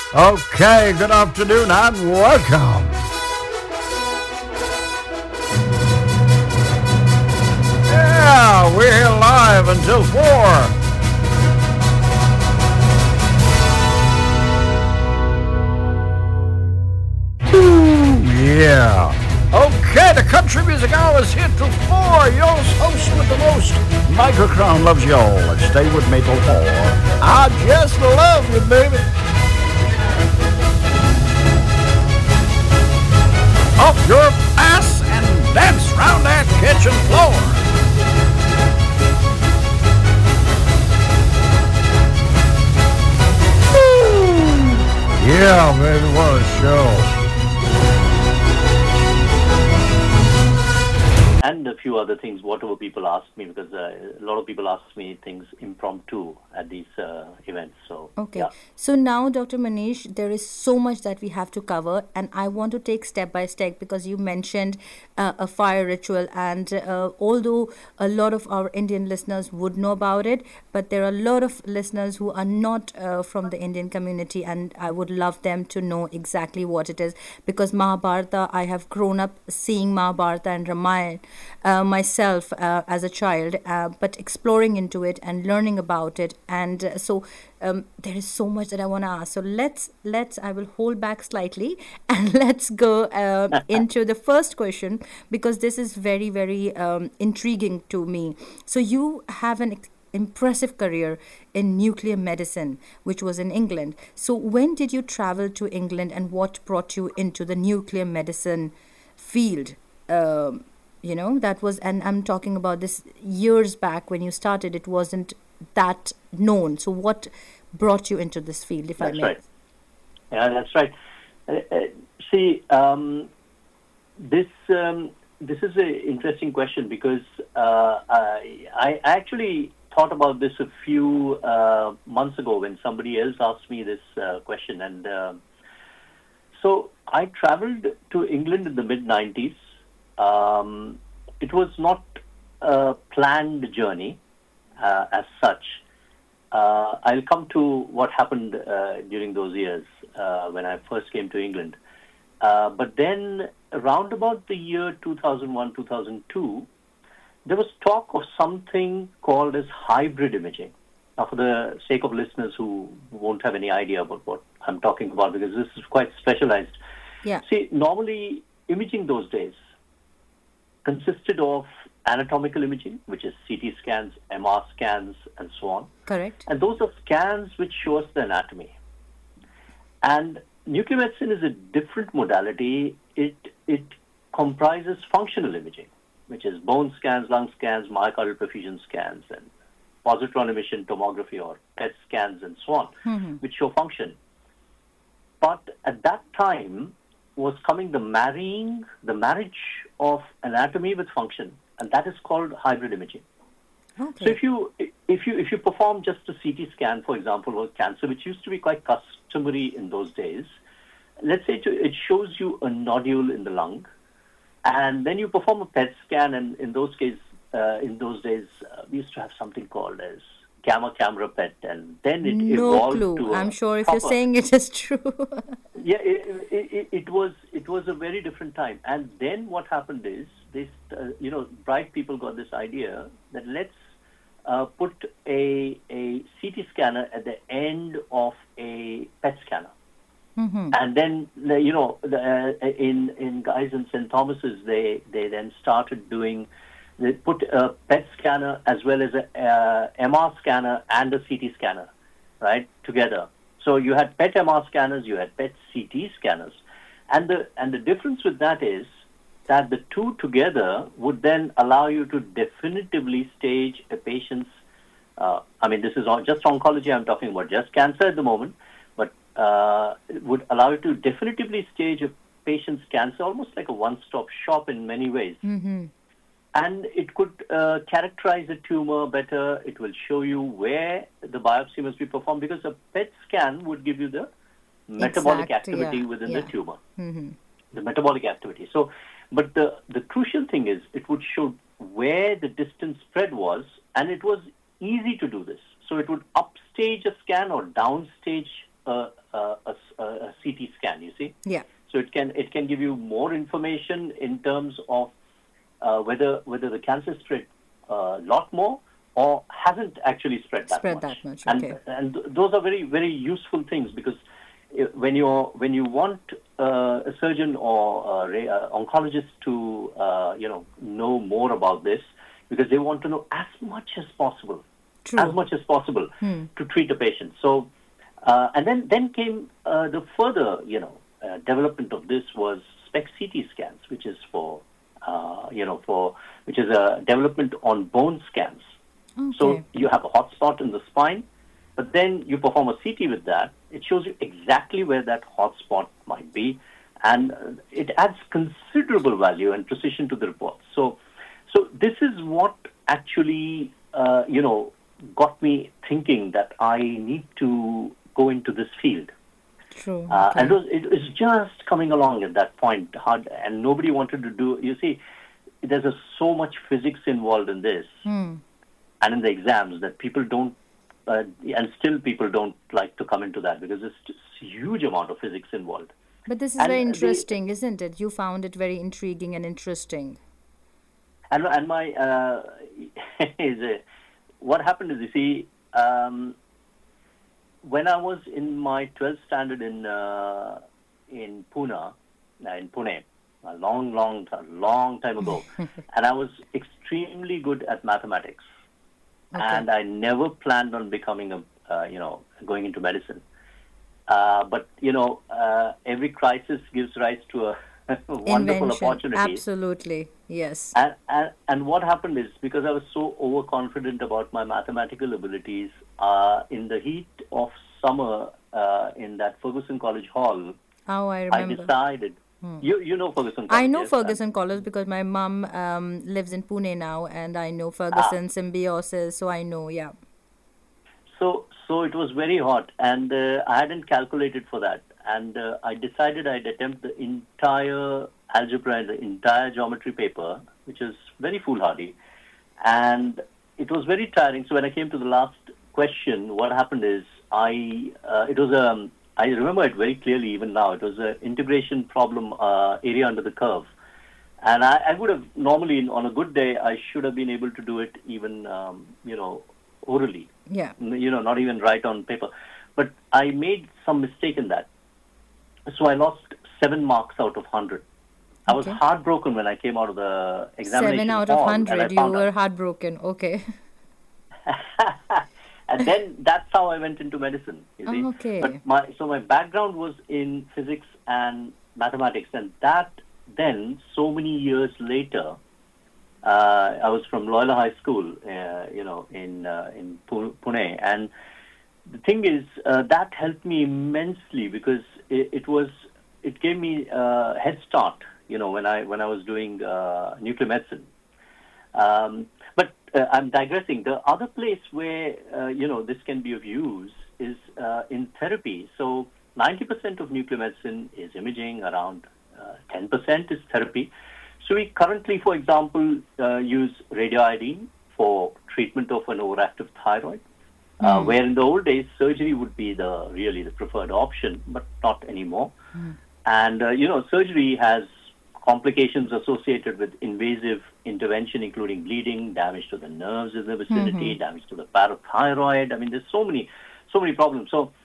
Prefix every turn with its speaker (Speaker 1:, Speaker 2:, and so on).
Speaker 1: Okay, good afternoon and welcome. Yeah, we're here live until 4. Yeah. Okay, the country music hour is here till 4. Your host with the most, Microcrown loves you all. Let's stay with me till 4. I just love you, baby. Up your ass and dance round that kitchen floor. Yeah, baby, what a show.
Speaker 2: And a few other things, whatever people ask me, because a lot of people ask me things impromptu at these events. So,
Speaker 3: Okay.
Speaker 2: yeah.
Speaker 3: So now, Dr. Manish, there is so much that we have to cover, and I want to take step by step because you mentioned a fire ritual, and although a lot of our Indian listeners would know about it, but there are a lot of listeners who are not from the Indian community, and I would love them to know exactly what it is because Mahabharata, I have grown up seeing Mahabharata and Ramayana myself as a child, but exploring into it and learning about it, and there is so much that I want to ask. So let's I will hold back slightly and let's go into the first question because this is very intriguing to me. So you have an impressive career in nuclear medicine, which was in England. So when did you travel to England and what brought you into the nuclear medicine field? That was, and I'm talking about this years back when you started, it wasn't that known. So what brought you into this field, if I
Speaker 2: That's
Speaker 3: may?
Speaker 2: right. Yeah, that's right. See, this is an interesting question because I actually thought about this a few months ago when somebody else asked me this question. And so I traveled to England in the mid-90s. It was not a planned journey as such. I'll come to what happened during those years when I first came to England. But then around about the year 2001, 2002, there was talk of something called as hybrid imaging. Now, for the sake of listeners who won't have any idea about what I'm talking about, because this is quite specialized.
Speaker 3: Yeah.
Speaker 2: See, normally imaging those days consisted of anatomical imaging, which is CT scans, MR scans, and so on.
Speaker 3: Correct.
Speaker 2: And those are scans which show us the anatomy. And nuclear medicine is a different modality. It comprises functional imaging, which is bone scans, lung scans, myocardial perfusion scans, and positron emission tomography or PET scans, and so on, which show function. But at that time was coming the marriage of anatomy with function, and that is called hybrid imaging.
Speaker 3: Okay.
Speaker 2: So if you perform just a CT scan, for example, of cancer, which used to be quite customary in those days, let's say it shows you a nodule in the lung, and then you perform a PET scan, and in those days, we used to have something called as gamma camera PET, and then it
Speaker 3: no
Speaker 2: evolved
Speaker 3: clue.
Speaker 2: to
Speaker 3: I'm sure if you're saying it is true.
Speaker 2: Yeah, it was a very different time. And then what happened is this, bright people got this idea that let's put a CT scanner at the end of a PET scanner. And then, in Guy's and St. Thomas's, they then started they put a PET scanner as well as a MR scanner and a CT scanner, right, together. So you had PET MR scanners, you had PET CT scanners. And the difference with that is that the two together would then allow you to definitively stage a patient's, this is just oncology I'm talking about, just cancer at the moment, but it would allow you to definitively stage a patient's cancer, almost like a one-stop shop in many ways. And it could characterize the tumor better. It will show you where the biopsy must be performed because a PET scan would give you the metabolic activity within the tumor, the metabolic activity. So, but the crucial thing is it would show where the distance spread was, and it was easy to do this. So it would upstage a scan or downstage a CT scan, you see.
Speaker 3: Yeah.
Speaker 2: So it can give you more information in terms of whether the cancer spread a lot more or hasn't actually spread that much.
Speaker 3: Okay.
Speaker 2: And those are very, very useful things, because when you want a surgeon or oncologist to know more about this, because they want to know as much as possible,
Speaker 3: True.
Speaker 2: to treat a patient. So and then came the further development of this was SPECT CT scans, which is which is a development on bone scans.
Speaker 3: Okay.
Speaker 2: So you have a hot spot in the spine, but then you perform a CT with that. It shows you exactly where that hot spot might be, and it adds considerable value and precision to the report. So this is what actually, got me thinking that I need to go into this field.
Speaker 3: True.
Speaker 2: And it was just coming along at that point, hard, and nobody wanted to do. You see, there's so much physics involved in this, and in the exams, that people don't, and still people don't like to come into that, because there's just a huge amount of physics involved.
Speaker 3: But this is very interesting, isn't it? You found it very intriguing and interesting.
Speaker 2: And my what happened is, you see, when I was in my 12th standard in Pune, a long time ago, and I was extremely good at mathematics, and I never planned on becoming going into medicine. But every crisis gives rise to a wonderful opportunity.
Speaker 3: Absolutely, yes.
Speaker 2: And what happened is, because I was so overconfident about my mathematical abilities, in the heat of summer in that Ferguson College Hall,
Speaker 3: I remember.
Speaker 2: I decided. You know Ferguson College?
Speaker 3: I know Ferguson College because my mom lives in Pune now, and I know Ferguson Symbiosis, so I know, yeah.
Speaker 2: So it was very hot, and I hadn't calculated for that. And I decided I'd attempt the entire algebra and the entire geometry paper, which is very foolhardy. And it was very tiring. So when I came to the last question, what happened is, I remember it very clearly even now. It was an integration problem, area under the curve. And I would have normally, on a good day, I should have been able to do it even, orally.
Speaker 3: Yeah.
Speaker 2: Not even write on paper. But I made some mistake in that. So I lost 7 marks out of 100. I was heartbroken when I came out of the examination
Speaker 3: 7 out of
Speaker 2: hall,
Speaker 3: 100, you were heartbroken. Okay.
Speaker 2: And then that's how I went into medicine, you see.
Speaker 3: Okay.
Speaker 2: But my background was in physics and mathematics, and that then, so many years later, I was from Loyola High School, in Pune, and the thing is, that helped me immensely, because it gave me a head start, when I was doing nuclear medicine. But I'm digressing. The other place where this can be of use is in therapy. So 90% of nuclear medicine is imaging, around 10% is therapy. So we currently, for example, use radioiodine for treatment of an overactive thyroid. Where in the old days, surgery would be really the preferred option, but not anymore. And, surgery has complications associated with invasive intervention, including bleeding, damage to the nerves in the vicinity, damage to the parathyroid. I mean, there's so many problems. So